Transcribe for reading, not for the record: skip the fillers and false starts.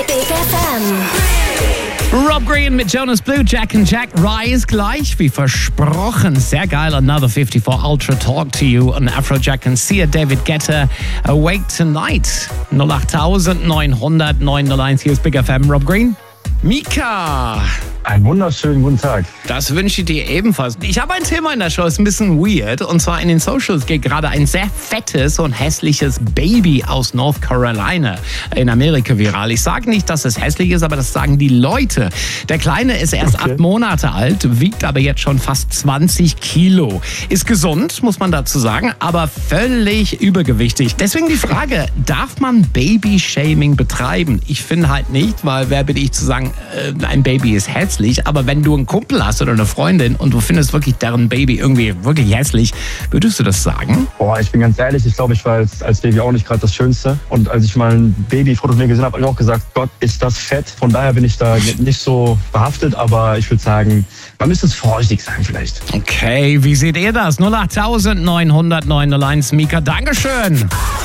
Big FM. Rob Green mit Jonas Blue, Jack and Jack. Rise gleich, wie versprochen. Sehr geil. Another 54 Ultra Talk to You on Afrojack and Sia. David Guetta, Awake Tonight. 08900 901. Hier ist Big FM. Rob Green. Mika. Einen wunderschönen guten Tag. Das wünsche ich dir ebenfalls. Ich habe ein Thema in der Show, ist ein bisschen weird. Und zwar in den Socials geht gerade ein sehr fettes und hässliches Baby aus North Carolina in Amerika viral. Ich sage nicht, dass es hässlich ist, aber das sagen die Leute. Der Kleine ist erst 8 Monate alt, wiegt aber jetzt schon fast 20 Kilo. Ist gesund, muss man dazu sagen, aber völlig übergewichtig. Deswegen die Frage, darf man Baby-Shaming betreiben? Ich finde halt nicht, weil wer bin ich zu sagen, ein Baby ist hässlich. Aber wenn du einen Kumpel hast oder eine Freundin und du findest wirklich deren Baby irgendwie wirklich hässlich, würdest du das sagen? Boah, ich bin ganz ehrlich, ich glaube, ich war als Baby auch nicht gerade das Schönste. Und als ich mal ein Babyfoto von mir gesehen habe, habe ich auch gesagt, Gott, ist das fett. Von daher bin ich da nicht so behaftet, aber ich würde sagen, man müsste es vorsichtig sein vielleicht. Okay, wie seht ihr das? 08900 901. Mika, Dankeschön.